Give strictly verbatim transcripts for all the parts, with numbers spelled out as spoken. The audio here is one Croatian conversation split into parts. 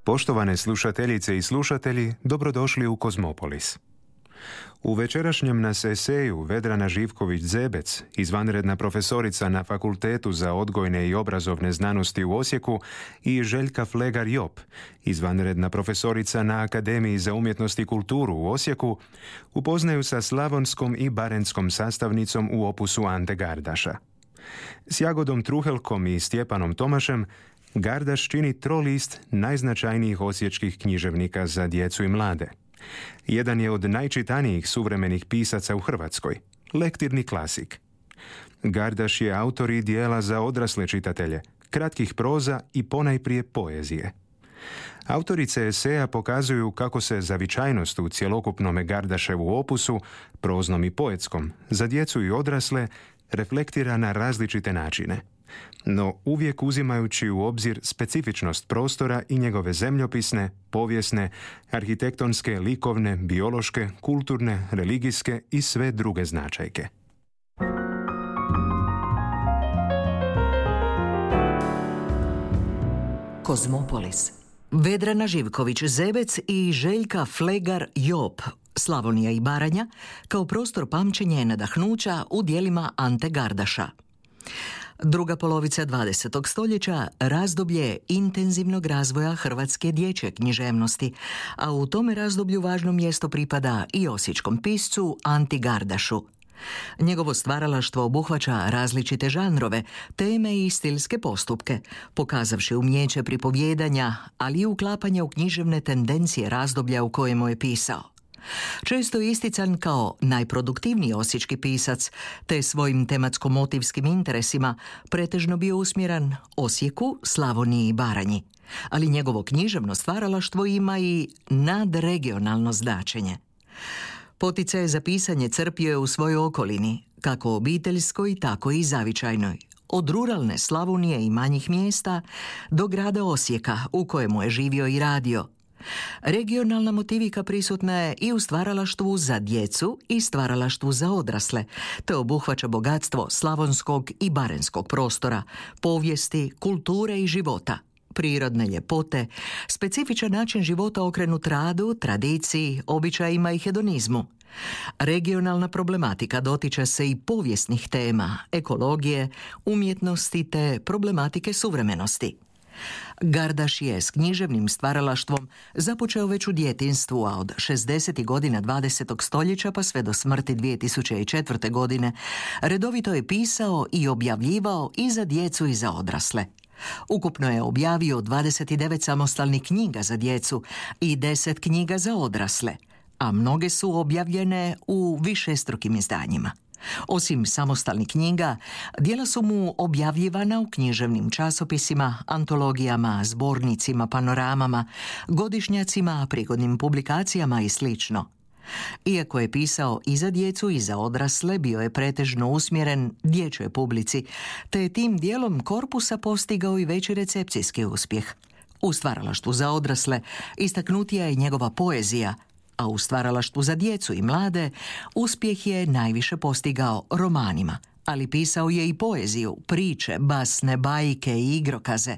Poštovane slušateljice i slušatelji, dobrodošli u Kozmopolis. U večerašnjem nas eseju Vedrana Živković-Zebec, izvanredna profesorica na Fakultetu za odgojne i obrazovne znanosti u Osijeku, i Željka Flegar-Jop, izvanredna profesorica na Akademiji za umjetnost i kulturu u Osijeku, upoznaju sa slavonskom i barentskom sastavnicom u opusu Ante Gardaša. S Jagodom Truhelkom i Stjepanom Tomašem Gardaš čini trolist najznačajnijih osječkih književnika za djecu i mlade. Jedan je od najčitanijih suvremenih pisaca u Hrvatskoj, lektirni klasik. Gardaš je autor i dijela za odrasle čitatelje, kratkih proza i ponajprije poezije. Autorice eseja pokazuju kako se zavičajnost u cjelokupnome Gardaševu opusu, proznom i poetskom, za djecu i odrasle, reflektira na različite načine, no uvijek uzimajući u obzir specifičnost prostora i njegove zemljopisne, povijesne, arhitektonske, likovne, biološke, kulturne, religijske i sve druge značajke. Kozmopolis. Vedrana Živković-Zebec i Željka Flegar-Jop, Slavonija i Baranja, kao prostor pamćenja i nadahnuća u djelima Ante Gardaša. Druga polovica dvadesetog stoljeća razdoblje intenzivnog razvoja hrvatske dječje književnosti, a u tome razdoblju važno mjesto pripada i osječkom piscu Anti Gardašu. Njegovo stvaralaštvo obuhvaća različite žanrove, teme i stilske postupke, pokazavši umijeće pripovjedanja, ali i uklapanja u književne tendencije razdoblja u kojemu je pisao. Često je istican kao najproduktivniji osječki pisac, te svojim tematsko-motivskim interesima pretežno bio usmjeran Osijeku, Slavoniji i Baranji, ali njegovo književno stvaralaštvo ima i nadregionalno značenje. Poticaje za pisanje crpio je u svojoj okolini, kako obiteljskoj, tako i zavičajnoj, od ruralne Slavonije i manjih mjesta do grada Osijeka, u kojemu je živio i radio. Regionalna motivika prisutna je i u stvaralaštvu za djecu i stvaralaštvu za odrasle, te obuhvaća bogatstvo slavonskog i barenskog prostora, povijesti, kulture i života, prirodne ljepote, specifičan način života okrenut radu, tradiciji, običajima i hedonizmu. Regionalna problematika dotiče se i povijesnih tema, ekologije, umjetnosti te problematike suvremenosti. Gardaš je s književnim stvaralaštvom započeo već u djetinjstvu, a od šezdesetih godina dvadesetog stoljeća pa sve do smrti dvije tisuće četvrte. godine redovito je pisao i objavljivao i za djecu i za odrasle. Ukupno je objavio dvadeset devet samostalnih knjiga za djecu i deset knjiga za odrasle, a mnoge su objavljene u višestrukim izdanjima. Osim samostalnih knjiga, djela su mu objavljivana u književnim časopisima, antologijama, zbornicima, panoramama, godišnjacima, prigodnim publikacijama i sl. Iako je pisao i za djecu i za odrasle, bio je pretežno usmjeren dječjoj publici, te je tim dijelom korpusa postigao i veći recepcijski uspjeh. U stvaralaštvu za odrasle istaknutija je njegova poezija, a u stvaralaštvu za djecu i mlade uspjeh je najviše postigao romanima, ali pisao je i poeziju, priče, basne, bajke i igrokaze.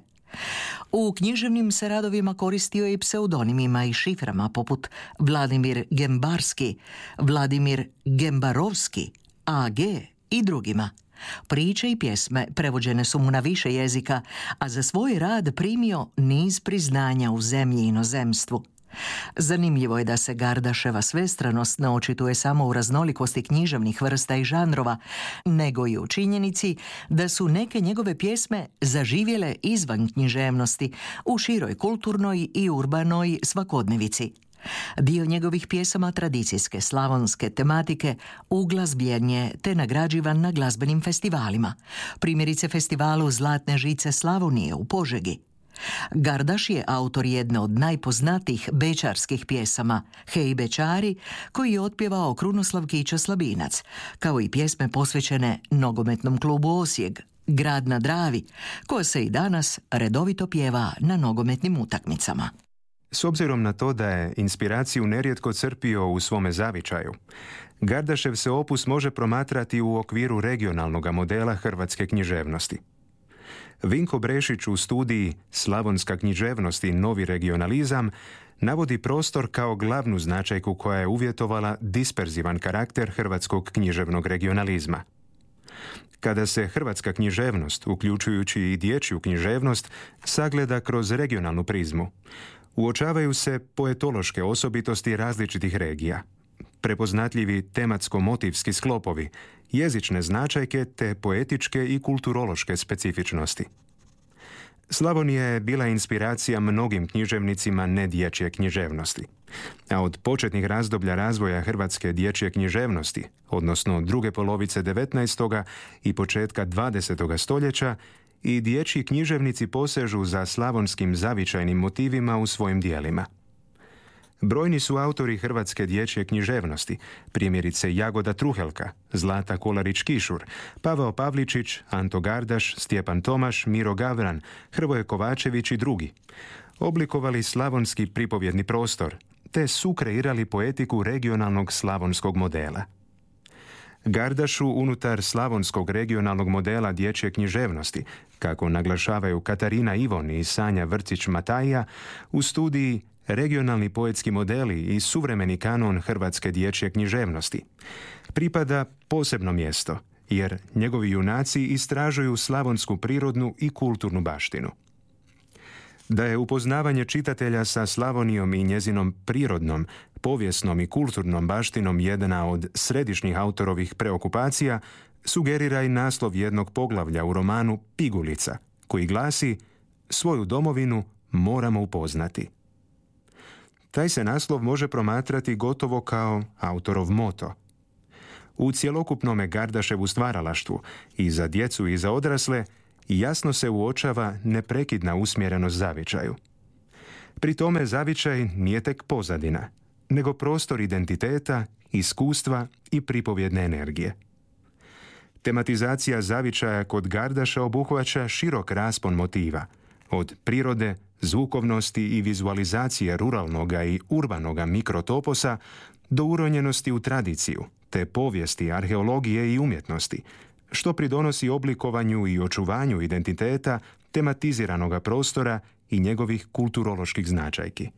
U književnim se radovima koristio i pseudonimima i šiframa poput Vladimir Gembarski, Vladimir Gembarovski, A G i drugima. Priče i pjesme prevođene su mu na više jezika, a za svoj rad primio niz priznanja u zemlji i inozemstvu. Zanimljivo je da se Gardaševa svestranost ne očituje samo u raznolikosti književnih vrsta i žanrova, nego i u činjenici da su neke njegove pjesme zaživjele izvan književnosti, u široj kulturnoj i urbanoj svakodnevici. Dio njegovih pjesama tradicijske slavonske tematike uglazbljen je te nagrađivan na glazbenim festivalima, primjerice festivalu Zlatne žice Slavonije u Požegi. Gardaš je autor jedne od najpoznatijih bečarskih pjesama, Hej bečari, koji je otpjevao Krunoslav Kićo Slabinac, kao i pjesme posvećene nogometnom klubu Osijek, Grad na Dravi, koja se i danas redovito pjeva na nogometnim utakmicama. S obzirom na to da je inspiraciju nerijetko crpio u svome zavičaju, Gardašev se opus može promatrati u okviru regionalnog modela hrvatske književnosti. Vinko Brešić u studiji Slavonska književnost i novi regionalizam navodi prostor kao glavnu značajku koja je uvjetovala disperzivan karakter hrvatskog književnog regionalizma. Kada se hrvatska književnost, uključujući i dječju književnost, sagleda kroz regionalnu prizmu, uočavaju se poetološke osobitosti različitih regija, prepoznatljivi tematsko-motivski sklopovi, jezične značajke te poetičke i kulturološke specifičnosti. Slavonija je bila inspiracija mnogim književnicima nedječje književnosti, a od početnih razdoblja razvoja hrvatske dječje književnosti, odnosno druge polovice devetnaestoga i početka dvadesetog stoljeća, i dječji književnici posežu za slavonskim zavičajnim motivima u svojim dijelima. Brojni su autori hrvatske dječje književnosti, primjerice Jagoda Truhelka, Zlata Kolarić-Kišur, Pavao Pavličić, Anto Gardaš, Stjepan Tomaš, Miro Gavran, Hrvoje Kovačević i drugi. Oblikovali slavonski pripovjedni prostor, te sukreirali poetiku regionalnog slavonskog modela. Gardašu unutar slavonskog regionalnog modela dječje književnosti, kako naglašavaju Katarina Ivon i Sanja Vrcić-Matajija, u studiji Regionalni poetski modeli i suvremeni kanon hrvatske dječje književnosti, pripada posebno mjesto, jer njegovi junaci istražuju slavonsku prirodnu i kulturnu baštinu. Da je upoznavanje čitatelja sa Slavonijom i njezinom prirodnom, povijesnom i kulturnom baštinom jedna od središnjih autorovih preokupacija, sugerira i naslov jednog poglavlja u romanu Pigulica, koji glasi: "Svoju domovinu moramo upoznati." Taj se naslov može promatrati gotovo kao autorov moto. U cjelokupnome Gardaševu stvaralaštvu, i za djecu i za odrasle, jasno se uočava neprekidna usmjerenost zavičaju. Pri tome zavičaj nije tek pozadina, nego prostor identiteta, iskustva i pripovjedne energije. Tematizacija zavičaja kod Gardaša obuhvaća širok raspon motiva, od prirode, zvukovnosti i vizualizacije ruralnoga i urbanoga mikrotoposa do uronjenosti u tradiciju, te povijesti, arheologije i umjetnosti, što pridonosi oblikovanju i očuvanju identiteta tematiziranoga prostora i njegovih kulturoloških značajki.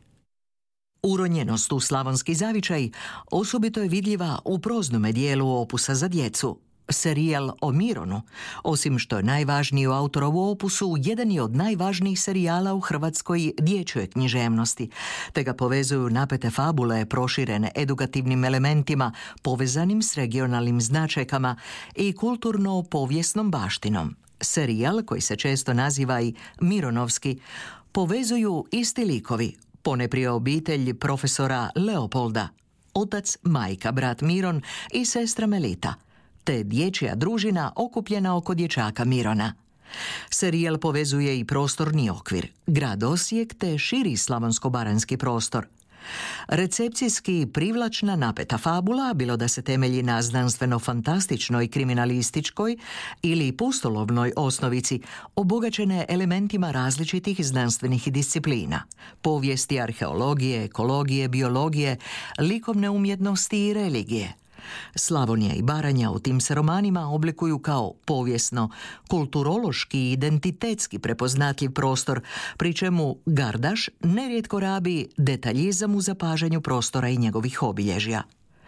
Uronjenost u slavonski zavičaj osobito je vidljiva u proznome dijelu opusa za djecu. Serijal o Mironu, osim što je najvažniji u autorovu opusu, jedan je od najvažnijih serijala u hrvatskoj dječjoj književnosti, te ga povezuju napete fabule proširene edukativnim elementima povezanim s regionalnim značajkama i kulturno-povijesnom baštinom. Serijal, koji se često naziva i Mironovski, povezuju isti likovi, ponajprije obitelj profesora Leopolda, otac, majka, brat Miron i sestra Melita, te dječja družina okupljena oko dječaka Mirona. Serijal povezuje i prostorni okvir, grad Osijek te širi slavonsko-baranjski prostor. Recepcijski privlačna napeta fabula, bilo da se temelji na znanstveno-fantastičnoj, kriminalističkoj ili pustolovnoj osnovici, obogaćena je elementima različitih znanstvenih disciplina, povijesti, arheologije, ekologije, biologije, likovne umjetnosti i religije. Slavonija i Baranja u tim se romanima oblikuju kao povijesno, kulturološki i identitetski prepoznatljiv prostor, pri čemu Gardaš nerijetko rabi detaljizam u zapažanju prostora i njegovih obilježja.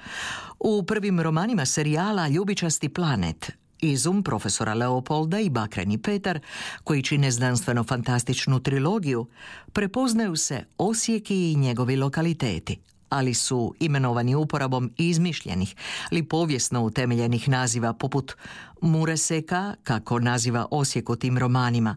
U prvim romanima serijala Ljubičasti planet, izum profesora Leopolda i Bakreni Petar, koji čine znanstveno-fantastičnu trilogiju, prepoznaju se Osijeki i njegovi lokaliteti, ali su imenovani uporabom izmišljenih ili povijesno utemeljenih naziva poput Mureseka, kako naziva Osijek u tim romanima.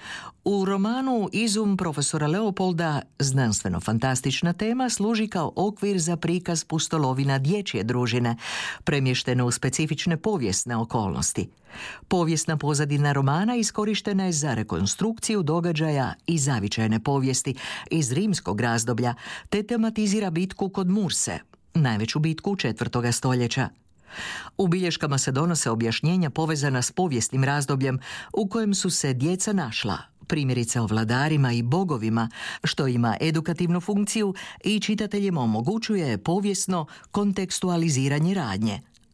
U romanu Izum profesora Leopolda znanstveno-fantastična tema služi kao okvir za prikaz pustolovina dječje družine, premještene u specifične povijesne okolnosti. Povijesna pozadina romana iskorištena je za rekonstrukciju događaja i zavičajne povijesti iz rimskog razdoblja, te tematizira bitku kod Murse, najveću bitku četvrtoga stoljeća. U bilješkama se donose objašnjenja povezana s povijesnim razdobljem u kojem su se djeca našla, primjerice o vladarima i bogovima, što ima edukativnu funkciju i čitateljima omogućuje povijesno kontekstualiziranje radnje,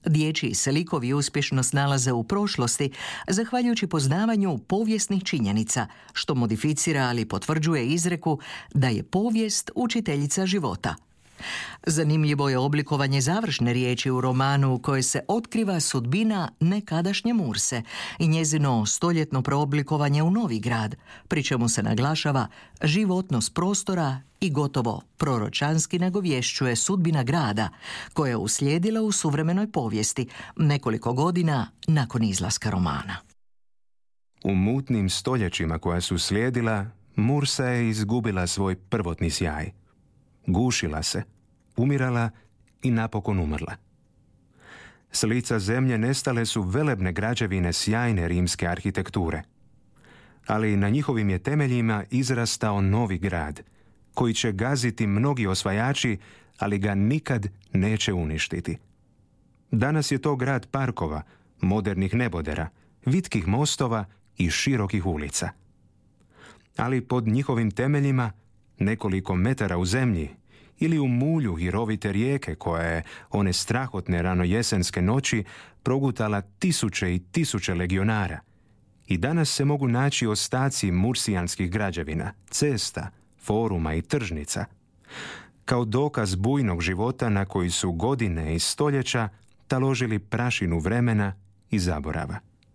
Dječji se likovi uspješno snalaze u prošlosti zahvaljujući poznavanju povijesnih činjenica, što modificira ali potvrđuje izreku da je povijest učiteljica života. Zanimljivo je oblikovanje završne riječi u romanu u kojoj se otkriva sudbina nekadašnje Murse i njezino stoljetno preoblikovanje u novi grad, pri čemu se naglašava životnost prostora i gotovo proročanski nagovješćuje sudbina grada koja je uslijedila u suvremenoj povijesti nekoliko godina nakon izlaska romana. U mutnim stoljećima koja su slijedila, Mursa je izgubila svoj prvotni sjaj. Gušila se, umirala i napokon umrla. S lica zemlje nestale su velebne građevine sjajne rimske arhitekture. Ali na njihovim je temeljima izrastao novi grad, koji će gaziti mnogi osvajači, ali ga nikad neće uništiti. Danas je to grad parkova, modernih nebodera, vitkih mostova i širokih ulica. Ali pod njihovim temeljima, nekoliko metara u zemlji ili u mulju hirovite rijeke koja je one strahotne ranojesenske noći progutala tisuće i tisuće legionara, i danas se mogu naći ostaci mursijanskih građevina, cesta, foruma i tržnica, kao dokaz bujnog života na koji su godine i stoljeća taložili prašinu vremena i zaborava.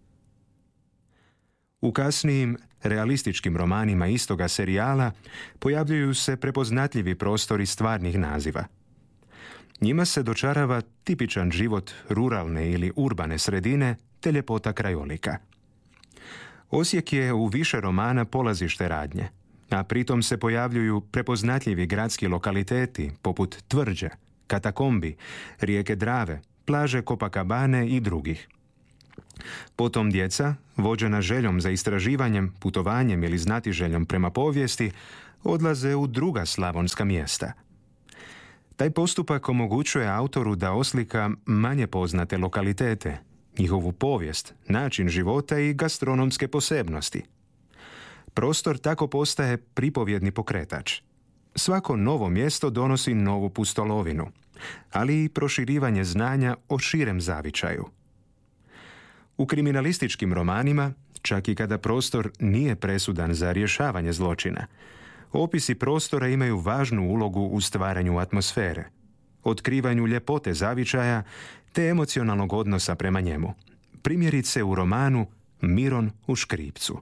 U kasnijim realističkim romanima istoga serijala pojavljuju se prepoznatljivi prostori stvarnih naziva. Njima se dočarava tipičan život ruralne ili urbane sredine te ljepota krajolika. Osijek je u više romana polazište radnje, a pritom se pojavljuju prepoznatljivi gradski lokaliteti poput Tvrđe, katakombi, rijeke Drave, plaže Copacabane i drugih. Potom djeca, vođena željom za istraživanjem, putovanjem ili znatiželjom prema povijesti, odlaze u druga slavonska mjesta. Taj postupak omogućuje autoru da oslika manje poznate lokalitete, njihovu povijest, način života i gastronomske posebnosti. Prostor tako postaje pripovjedni pokretač. Svako novo mjesto donosi novu pustolovinu, ali i proširivanje znanja o širem zavičaju. U kriminalističkim romanima, čak i kada prostor nije presudan za rješavanje zločina, opisi prostora imaju važnu ulogu u stvaranju atmosfere, otkrivanju ljepote zavičaja te emocionalnog odnosa prema njemu. Primjerice u romanu Miron u Škripcu.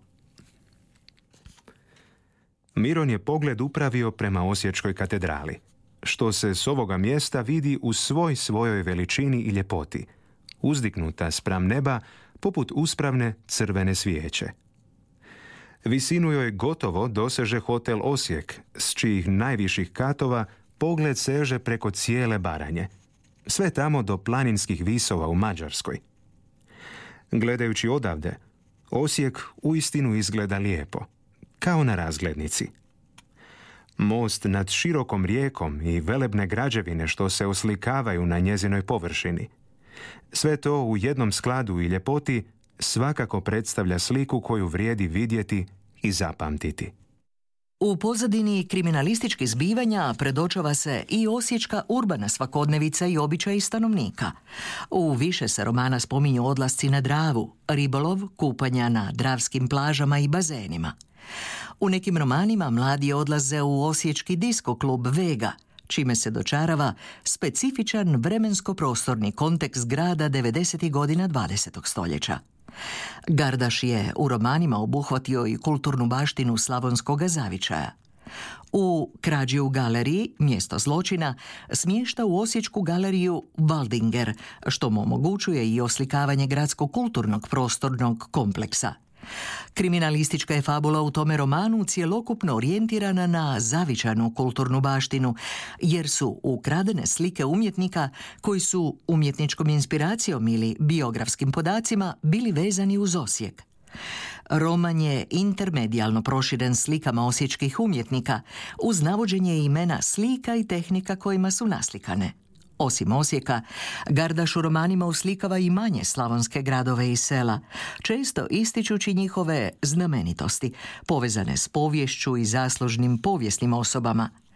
Miron je pogled upravio prema Osječkoj katedrali, što se s ovoga mjesta vidi u svoj svojoj veličini i ljepoti, uzdignuta spram neba poput uspravne crvene svijeće. Visinu joj gotovo doseže hotel Osijek, s čijih najviših katova pogled seže preko cijele Baranje, sve tamo do planinskih visova u Mađarskoj. Gledajući odavde, Osijek uistinu izgleda lijepo, kao na razglednici. Most nad širokom rijekom i velebne građevine što se oslikavaju na njezinoj površini, sve to u jednom skladu i ljepoti svakako predstavlja sliku koju vrijedi vidjeti i zapamtiti. U pozadini kriminalističkih zbivanja predočava se i osječka urbana svakodnevica i običaji stanovnika. U više se romana spominju odlasci na Dravu, ribolov, kupanja na dravskim plažama i bazenima. U nekim romanima mladi odlaze u osječki disko klub Vega, čime se dočarava specifičan vremensko-prostorni kontekst grada devedesetih godina dvadesetog stoljeća. Gardaš je u romanima obuhvatio i kulturnu baštinu slavonskoga zavičaja. U Krađi u galeriji, mjesto zločina, smješta u osječku galeriju Waldinger, što mu omogućuje i oslikavanje gradskog kulturnog prostornog kompleksa. Kriminalistička je fabula u tome romanu cjelokupno orijentirana na zavičanu kulturnu baštinu, jer su ukradene slike umjetnika koji su umjetničkom inspiracijom ili biografskim podacima bili vezani uz Osijek. Roman je intermedijalno proširen slikama osječkih umjetnika uz navođenje imena slika i tehnika kojima su naslikane. Osim Osijeka, Gardaš u romanima uslikava i manje slavonske gradove i sela, često ističući njihove znamenitosti, povezane s poviješću i zaslužnim povijesnim osobama.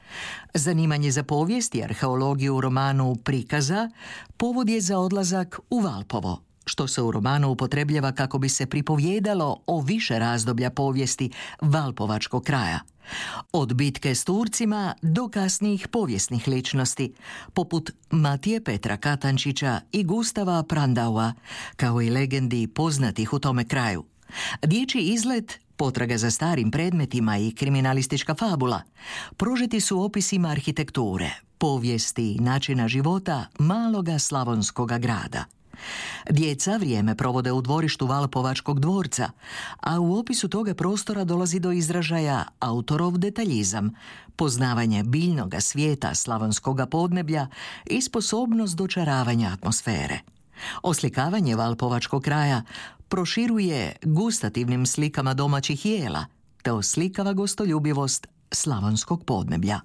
Zanimanje za povijest i arheologiju u romanu Prikaza povod je za odlazak u Valpovo, što se u romanu upotrebljava kako bi se pripovjedalo o više razdoblja povijesti valpovačkog kraja. Od bitke s Turcima do kasnijih povijesnih ličnosti, poput Matije Petra Katančića i Gustava Prandaua, kao i legendi poznatih u tome kraju. Dječji izlet, potraga za starim predmetima i kriminalistička fabula prožeti su opisima arhitekture, povijesti i načina života maloga slavonskoga grada. Djeca vrijeme provode u dvorištu Valpovačkog dvorca, a u opisu toga prostora dolazi do izražaja autorov detaljizam, poznavanje biljnoga svijeta slavonskoga podneblja i sposobnost dočaravanja atmosfere. Oslikavanje Valpovačkog kraja proširuje gustativnim slikama domaćih jela, te oslikava gostoljubivost slavonskog podneblja.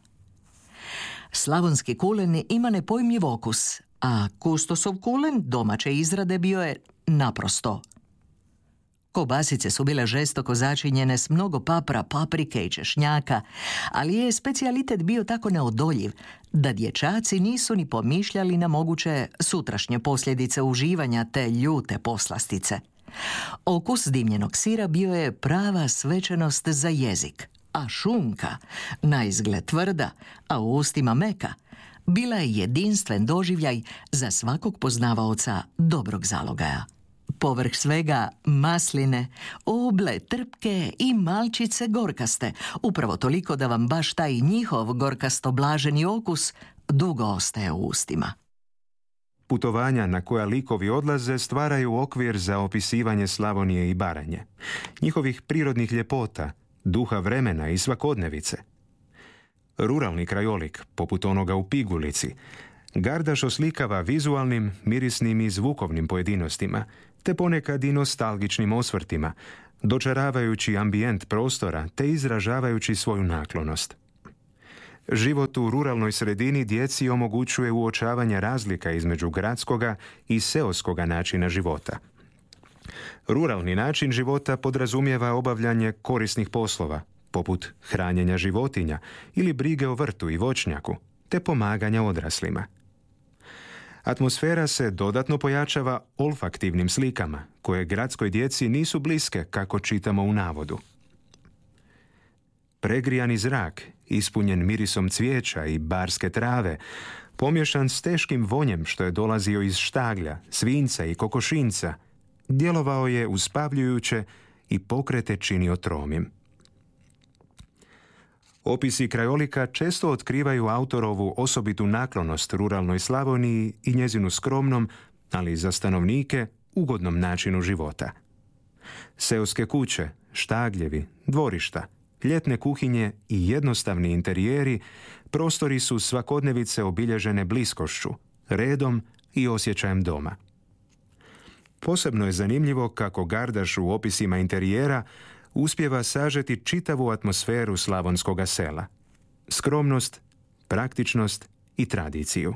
Slavonski kulen ima nepojmljiv okus, a kustosov kulen domaće izrade bio je naprosto. Kobasice su bile žestoko začinjene s mnogo papra, paprike i češnjaka, ali je specijalitet bio tako neodoljiv da dječaci nisu ni pomišljali na moguće sutrašnje posljedice uživanja te ljute poslastice. Okus dimljenog sira bio je prava svečanost za jezik, a šunka, naizgled tvrda, a u ustima meka, bila je jedinstven doživljaj za svakog poznavaoca dobrog zalogaja. Povrh svega masline, oble, trpke i malčice gorkaste, upravo toliko da vam baš taj njihov gorkasto blaženi okus dugo ostaje u ustima. Putovanja na koja likovi odlaze stvaraju okvir za opisivanje Slavonije i Baranje, njihovih prirodnih ljepota, duha vremena i svakodnevice. Ruralni krajolik, poput onoga u Pigulici, Gardaš oslikava vizualnim, mirisnim i zvukovnim pojedinostima, te ponekad i nostalgičnim osvrtima, dočaravajući ambijent prostora te izražavajući svoju naklonost. Život u ruralnoj sredini djeci omogućuje uočavanje razlika između gradskoga i seoskoga načina života. Ruralni način života podrazumijeva obavljanje korisnih poslova, poput hranjenja životinja ili brige o vrtu i voćnjaku, te pomaganja odraslima. Atmosfera se dodatno pojačava olfaktivnim slikama, koje gradskoj djeci nisu bliske, kako čitamo u navodu. Pregrijani zrak, ispunjen mirisom cvijeća i barske trave, pomješan s teškim vonjem što je dolazio iz štaglja, svinca i kokošinca, djelovao je uspavljujuće i pokrete činio tromim. Opisi krajolika često otkrivaju autorovu osobitu naklonost ruralnoj Slavoniji i njezinu skromnom, ali za stanovnike ugodnom načinu života. Seoske kuće, štagljevi, dvorišta, ljetne kuhinje i jednostavni interijeri prostori su svakodnevice obilježene bliskošću, redom i osjećajem doma. Posebno je zanimljivo kako Gardaš u opisima interijera uspijeva sažeti čitavu atmosferu slavonskoga sela. Skromnost, praktičnost i tradiciju.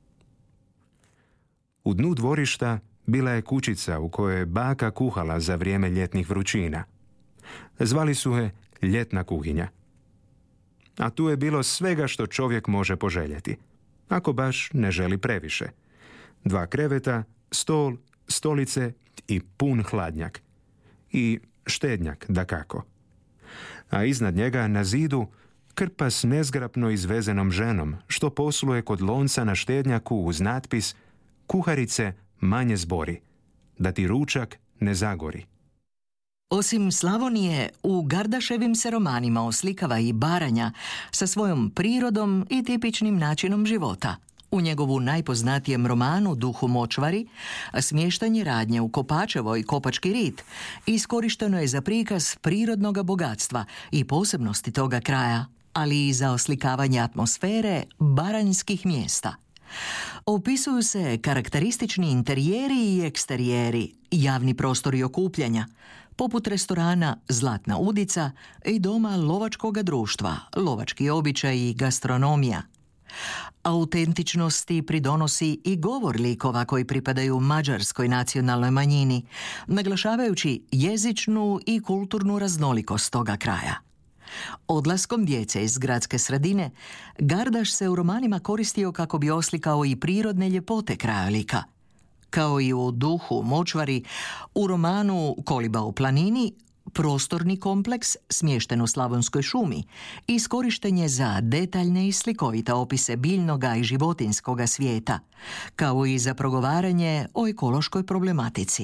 U dnu dvorišta bila je kućica u kojoj je baka kuhala za vrijeme ljetnih vrućina. Zvali su je ljetna kuhinja. A tu je bilo svega što čovjek može poželjeti, ako baš ne želi previše. Dva kreveta, stol, stolice i pun hladnjak. I štednjak, dakako. A iznad njega na zidu krpa s nezgrapno izvezenom ženom, što posluje kod lonca na štednjaku uz natpis "Kuharice, manje zbori, da ti ručak ne zagori". Osim Slavonije, u Gardaševim se romanima oslikava i Baranja sa svojom prirodom i tipičnim načinom života. U njegovu najpoznatijem romanu Duhu močvari, smještanje radnje u Kopačevo i Kopački rit iskorišteno je za prikaz prirodnog bogatstva i posebnosti toga kraja, ali i za oslikavanje atmosfere baranjskih mjesta. Opisuju se karakteristični interijeri i eksterijeri, javni prostori okupljanja, poput restorana Zlatna udica i doma lovačkoga društva, lovački običaj i gastronomija. Autentičnosti pridonosi i govor likova koji pripadaju mađarskoj nacionalnoj manjini, naglašavajući jezičnu i kulturnu raznolikost toga kraja. Odlaskom djece iz gradske sredine, Gardaš se u romanima koristio kako bi oslikao i prirodne ljepote krajolika. Kao i u Duhu močvari, u romanu Koliba u planini, prostorni kompleks smješten u Slavonskoj šumi iskorišten je za detaljne i slikovite opise biljnoga i životinjskoga svijeta, kao i za progovaranje o ekološkoj problematici.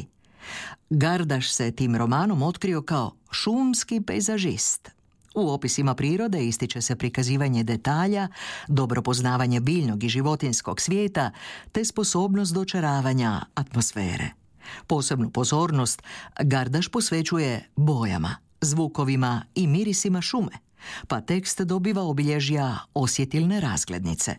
Gardaš se tim romanom otkrio kao šumski pejzažist. U opisima prirode ističe se prikazivanje detalja, dobro poznavanje biljnog i životinjskog svijeta te sposobnost dočaravanja atmosfere. Posebnu pozornost Gardaš posvećuje bojama, zvukovima i mirisima šume, pa tekst dobiva obilježja osjetilne razglednice.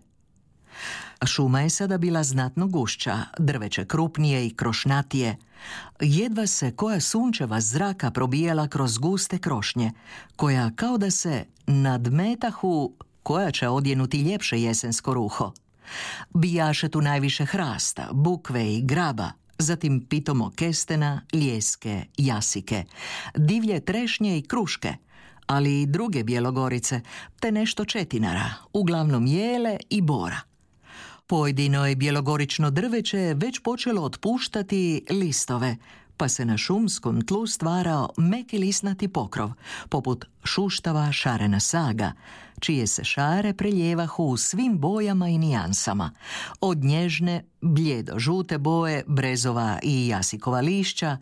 Šuma je sada bila znatno gušća, drveće krupnije i krošnatije. Jedva se koja sunčeva zraka probijala kroz guste krošnje, koja kao da se nadmetahu koja će odjenuti ljepše jesensko ruho. Bijaše tu najviše hrasta, bukve i graba, zatim pitomo kestena, ljeske, jasike, divlje trešnje i kruške, ali i druge bjelogorice, te nešto četinara, uglavnom jele i bora. Pojedino je bjelogorično drveće već počelo otpuštati listove, pa se na šumskom tlu stvarao meki lisnati pokrov, poput šuštava šarena saga, čije se šare preljevahu u svim bojama i nijansama, od nježne, bljedo žute boje brezova i jasikova lišća,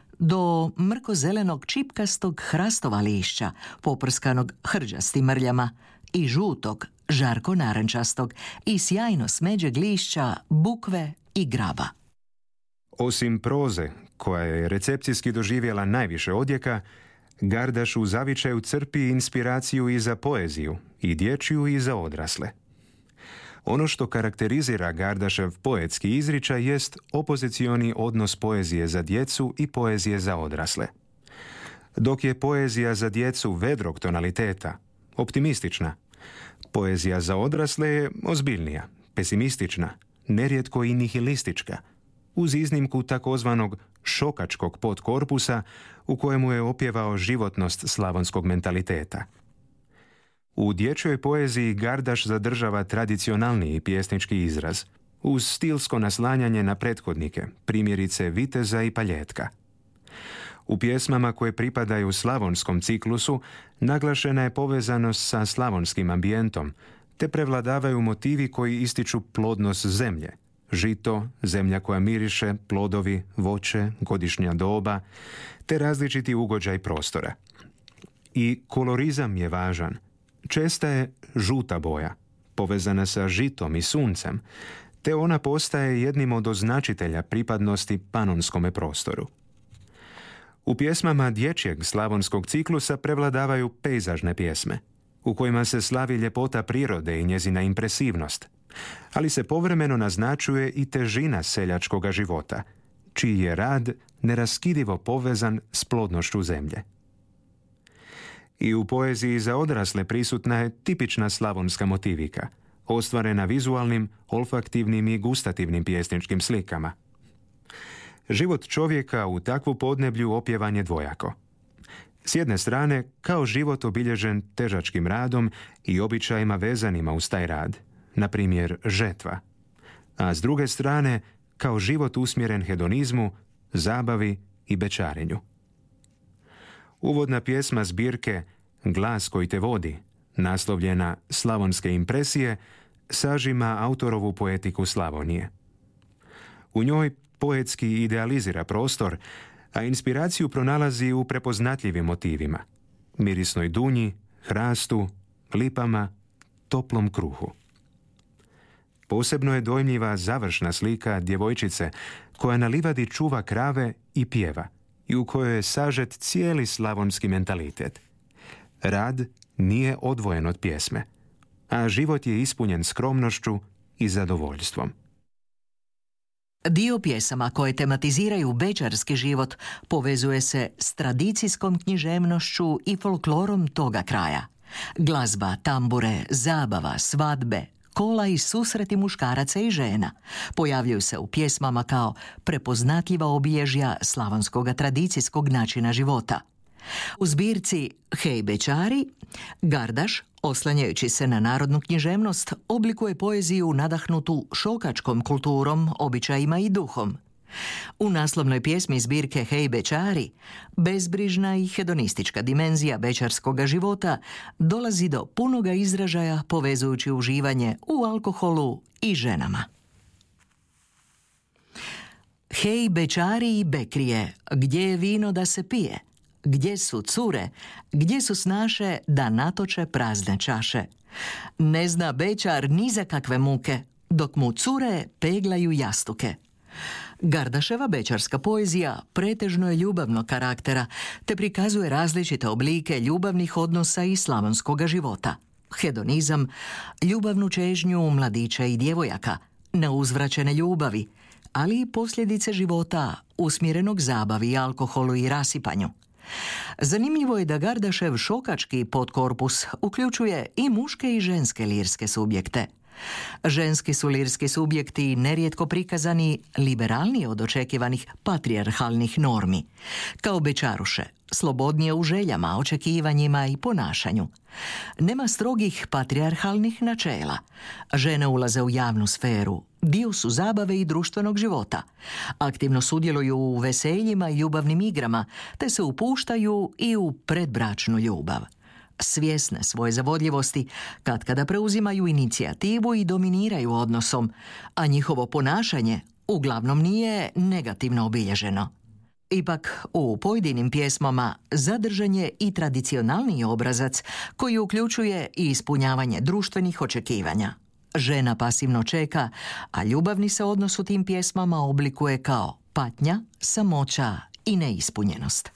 do mrko-zelenog čipkastog hrastova lišća, poprskanog hrđastim mrljama, i žutog, žarko narančastog i sjajno smeđeg lišća bukve i graba. Osim proze, koja je recepcijski doživjela najviše odjeka, Gardaš u zavičaju crpi inspiraciju i za poeziju, i dječju i za odrasle. Ono što karakterizira Gardašev poetski izričaj jest opozicioni odnos poezije za djecu i poezije za odrasle. Dok je poezija za djecu vedrog tonaliteta, optimistična, poezija za odrasle je ozbiljnija, pesimistična, nerijetko i nihilistička, uz iznimku takozvanog šokačkog podkorpusa u kojemu je opjevao životnost slavonskog mentaliteta. U dječjoj poeziji Gardaš zadržava tradicionalniji pjesnički izraz, uz stilsko naslanjanje na prethodnike, primjerice Viteza i Paljetka. U pjesmama koje pripadaju slavonskom ciklusu naglašena je povezanost sa slavonskim ambijentom, te prevladavaju motivi koji ističu plodnost zemlje, žito, zemlja koja miriše, plodovi, voće, godišnja doba, te različiti ugođaj prostora. I kolorizam je važan. Česta je žuta boja, povezana sa žitom i suncem, te ona postaje jednim od označitelja pripadnosti panonskome prostoru. U pjesmama dječjeg slavonskog ciklusa prevladavaju pejzažne pjesme, u kojima se slavi ljepota prirode i njezina impresivnost, ali se povremeno naznačuje i težina seljačkoga života, čiji je rad neraskidivo povezan s plodnošću zemlje. I u poeziji za odrasle prisutna je tipična slavonska motivika, ostvarena vizualnim, olfaktivnim i gustativnim pjesničkim slikama. Život čovjeka u takvu podneblju opjevan je dvojako. S jedne strane, kao život obilježen težačkim radom i običajima vezanima uz taj rad, na primjer žetva, a s druge strane, kao život usmjeren hedonizmu, zabavi i bečarenju. Uvodna pjesma zbirke Glas koji te vodi, naslovljena Slavonske impresije, sažima autorovu poetiku Slavonije. U njoj poetski idealizira prostor, a inspiraciju pronalazi u prepoznatljivim motivima, mirisnoj dunji, hrastu, lipama, toplom kruhu. Posebno je dojmljiva završna slika djevojčice koja na livadi čuva krave i pjeva i u kojoj je sažet cijeli slavonski mentalitet. Rad nije odvojen od pjesme, a život je ispunjen skromnošću i zadovoljstvom. Dio pjesama koje tematiziraju bečarski život povezuje se s tradicijskom književnošću i folklorom toga kraja. Glazba, tambure, zabava, svadbe, kola i susreti muškaraca i žena pojavljuju se u pjesmama kao prepoznatljiva obilježja slavonskog tradicijskog načina života. U zbirci Hej bećari, Gardaš, oslanjajući se na narodnu književnost, oblikuje poeziju nadahnutu šokačkom kulturom, običajima i duhom. U naslovnoj pjesmi zbirke Hej bećari, bezbrižna i hedonistička dimenzija bećarskoga života dolazi do punoga izražaja povezujući uživanje u alkoholu i ženama. Hej bećari i bekrije, gdje je vino da se pije? Gdje su cure? Gdje su snaše da natoče prazne čaše? Ne zna bećar ni za kakve muke, dok mu cure peglaju jastuke. Gardaševa bećarska poezija pretežno je ljubavnog karaktera, te prikazuje različite oblike ljubavnih odnosa i slavonskoga života. Hedonizam, ljubavnu čežnju mladića i djevojaka, neuzvraćene ljubavi, ali i posljedice života usmjerenog zabavi, alkoholu i rasipanju. Zanimljivo je da Gardašev šokački podkorpus uključuje i muške i ženske lirske subjekte. Ženski su lirski subjekti nerijetko prikazani liberalnije od očekivanih patrijarhalnih normi, kao bećaruše, slobodnije u željama, očekivanjima i ponašanju. Nema strogih patrijarhalnih načela. Žene ulaze u javnu sferu, dio su zabave i društvenog života. Aktivno sudjeluju u veseljima i ljubavnim igrama, te se upuštaju i u predbračnu ljubav. Svjesne svoje zavodljivosti, katkada preuzimaju inicijativu i dominiraju odnosom, a njihovo ponašanje uglavnom nije negativno obilježeno. Ipak, u pojedinim pjesmama zadržan je i tradicionalni obrazac koji uključuje i ispunjavanje društvenih očekivanja. Žena pasivno čeka, a ljubavni se odnos u tim pjesmama oblikuje kao patnja, samoća i neispunjenost.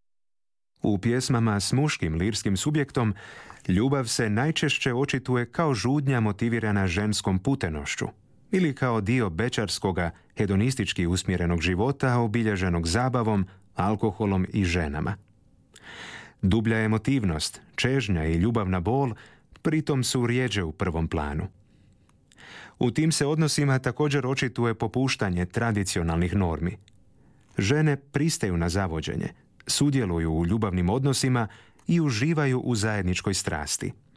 U pjesmama s muškim lirskim subjektom ljubav se najčešće očituje kao žudnja motivirana ženskom putenošću ili kao dio bećarskoga, hedonistički usmjerenog života obilježenog zabavom, alkoholom i ženama. Dublja emotivnost, čežnja i ljubavna bol pritom su rjeđe u prvom planu. U tim se odnosima također očituje popuštanje tradicionalnih normi. Žene pristaju na zavođenje, sudjeluju u ljubavnim odnosima i uživaju u zajedničkoj strasti.